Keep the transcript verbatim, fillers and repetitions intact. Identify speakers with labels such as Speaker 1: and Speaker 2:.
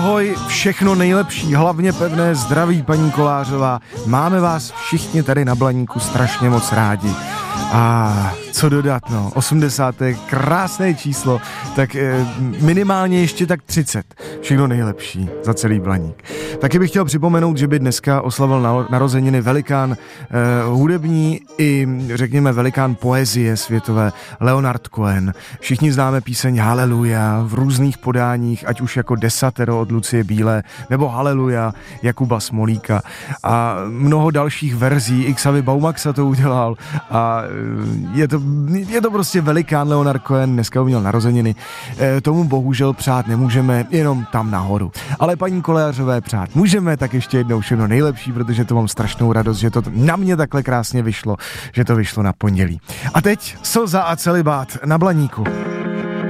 Speaker 1: ahoj, všechno nejlepší, hlavně pevné zdraví, paní Kolářová. Máme vás všichni tady na Blaníku strašně moc rádi. A co dodat, no, osmdesát je krásné číslo, tak e, minimálně ještě tak třicet. Všechno nejlepší za celý Blaník. Taky bych chtěl připomenout, že by dneska oslavil narozeniny velikán e, hudební i, řekněme, velikán poezie světové Leonard Cohen. Všichni známe píseň Haleluja v různých podáních, ať už jako Desatero od Lucie Bílé, nebo Haleluja Jakuba Smolíka a mnoho dalších verzí. Xavi Baumaxa to udělal a je to, je to prostě velikán Leonard Cohen, dneska měl narozeniny. E, tomu bohužel přát nemůžeme, jenom tam nahoru. Ale paní Kolářové přát můžeme, tak ještě jednou všechno nejlepší, protože to mám strašnou radost, že to na mě takhle krásně vyšlo, že to vyšlo na pondělí. A teď Slza a celibát na Blaníku.